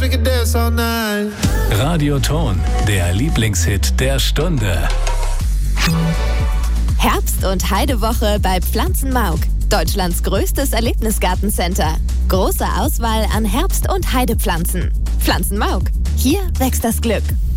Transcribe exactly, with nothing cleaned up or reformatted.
Radioton, der Lieblingshit der Stunde. Herbst- und Heidewoche bei Pflanzenmauk, Deutschlands größtes Erlebnisgartencenter. Große Auswahl an Herbst- und Heidepflanzen. Pflanzenmauk, hier wächst das Glück.